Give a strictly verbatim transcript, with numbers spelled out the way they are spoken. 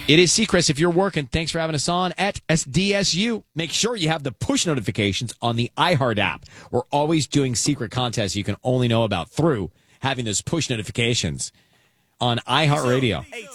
It is Seacrest. If you're working, thanks for having us on at S D S U. Make sure you have the push notifications on the iHeart app. We're always doing secret contests you can only know about through having those push notifications on iHeartRadio.